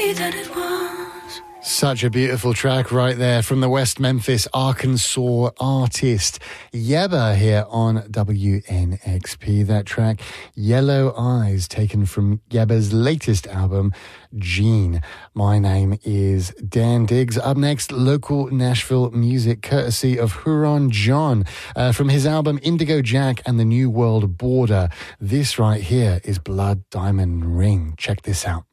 that it was. Such a beautiful track right there from the West Memphis, Arkansas artist Yebba here on WNXP. That track, Yellow Eyes, taken from Yebba's latest album, Gene. My name is Dan Diggs. Up next, local Nashville music courtesy of Huron John from his album Indigo Jack and the New World Border. This right here is Blood Diamond Ring. Check this out.